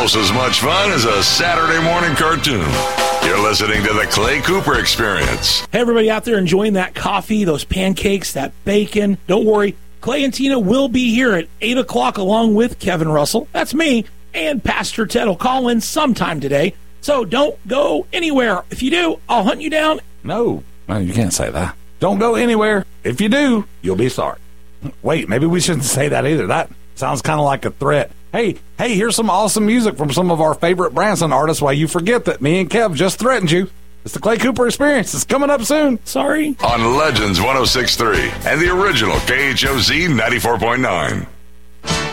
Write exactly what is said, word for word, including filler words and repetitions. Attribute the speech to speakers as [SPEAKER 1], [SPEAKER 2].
[SPEAKER 1] almost as much fun as a Saturday morning cartoon. You're listening to the Clay Cooper Experience.
[SPEAKER 2] Hey, everybody out there enjoying that coffee, those pancakes, that bacon. Don't worry, Clay and Tina will be here at eight o'clock along with Kevin Russell. That's me. And Pastor Ted will call in sometime today. So don't go anywhere. If you do, I'll hunt you down.
[SPEAKER 3] No, no, you can't say that. Don't go anywhere. If you do, you'll be sorry. Wait, maybe we shouldn't say that either. That sounds kind of like a threat. Hey, hey, here's some awesome music from some of our favorite Branson artists while you forget that me and Kev just threatened you. It's the Clay Cooper Experience. It's coming up soon.
[SPEAKER 2] Sorry.
[SPEAKER 1] On Legends one oh six point three and the original K H O Z ninety-four point nine.